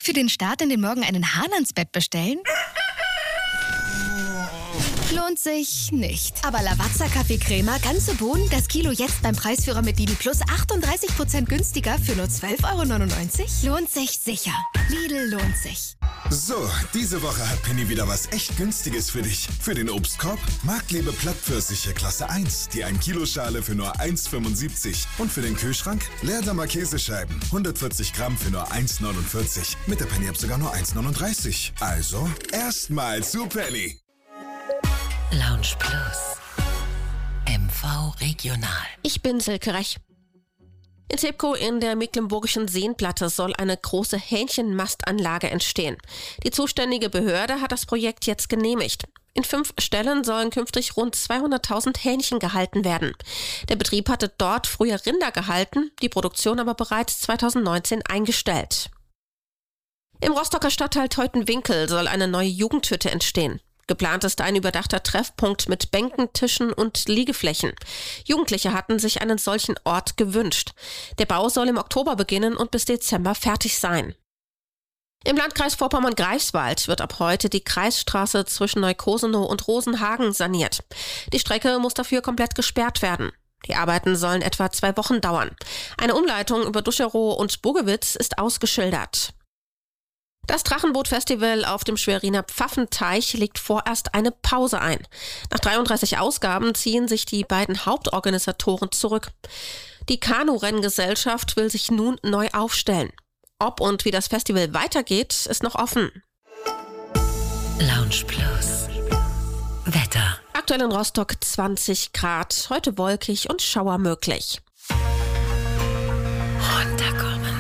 Für den Start in den Morgen einen Hahn ans Bett bestellen? Lohnt sich nicht. Aber Lavazza Kaffeecrema, ganze Bohnen, das Kilo jetzt beim Preisführer mit Lidl Plus 38% günstiger für nur 12,99 €? Lohnt sich sicher. Lidl lohnt sich. So, diese Woche hat Penny wieder was echt Günstiges für dich. Für den Obstkorb Marktliebe Plattpfirsiche Klasse 1, die 1-Kilo-Schale für nur 1,75. Und für den Kühlschrank Leerdammer Käsescheiben, 140 Gramm für nur 1,49. Mit der Penny-App sogar nur 1,39. Also, erstmal zu Penny. Lounge Plus. MV Regional. Ich bin Silke Rech. In Zebkow in der mecklenburgischen Seenplatte soll eine große Hähnchenmastanlage entstehen. Die zuständige Behörde hat das Projekt jetzt genehmigt. In 5 Stellen sollen künftig rund 200.000 Hähnchen gehalten werden. Der Betrieb hatte dort früher Rinder gehalten, die Produktion aber bereits 2019 eingestellt. Im Rostocker Stadtteil Teutenwinkel soll eine neue Jugendhütte entstehen. Geplant ist ein überdachter Treffpunkt mit Bänken, Tischen und Liegeflächen. Jugendliche hatten sich einen solchen Ort gewünscht. Der Bau soll im Oktober beginnen und bis Dezember fertig sein. Im Landkreis Vorpommern-Greifswald wird ab heute die Kreisstraße zwischen Neukosenow und Rosenhagen saniert. Die Strecke muss dafür komplett gesperrt werden. Die Arbeiten sollen etwa 2 Wochen dauern. Eine Umleitung über Duscherow und Bogewitz ist ausgeschildert. Das Drachenboot-Festival auf dem Schweriner Pfaffenteich legt vorerst eine Pause ein. Nach 33 Ausgaben ziehen sich die beiden Hauptorganisatoren zurück. Die Kanu-Renngesellschaft will sich nun neu aufstellen. Ob und wie das Festival weitergeht, ist noch offen. Lounge Plus. Wetter. Aktuell in Rostock 20 Grad, heute wolkig und Schauer möglich. Runterkommen.